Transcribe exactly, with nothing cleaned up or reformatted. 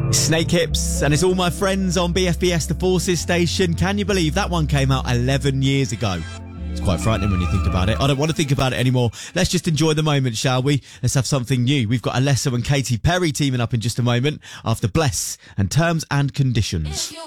Snake Hips, and it's All My Friends on B F B S, the Forces station. Can you believe that one came out eleven years ago? It's quite frightening when you think about it. I don't want to think about it anymore. Let's just enjoy the moment, shall we? Let's have something new. We've got Alessa and Katy Perry teaming up in just a moment after Bless and Terms and Conditions.